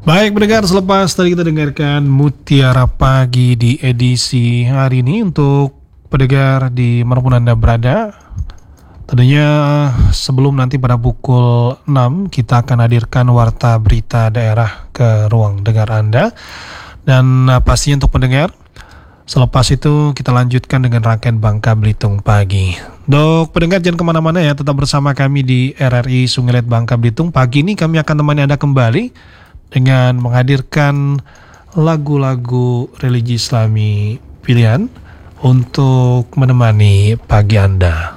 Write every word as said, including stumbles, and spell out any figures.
Baik pendengar, selepas tadi kita dengarkan Mutiara Pagi di edisi hari ini. Untuk pendengar di manapun Anda berada, tentunya sebelum nanti pada pukul enam kita akan hadirkan Warta Berita Daerah ke ruang dengar Anda. Dan uh, pastinya untuk pendengar, selepas itu kita lanjutkan dengan rangkaian Bangka Belitung Pagi. Dok, pendengar jangan kemana-mana ya, tetap bersama kami di R R I Sungai Liat Bangka Belitung. Pagi ini kami akan temani Anda kembali dengan menghadirkan lagu-lagu religi Islami pilihan untuk menemani pagi Anda.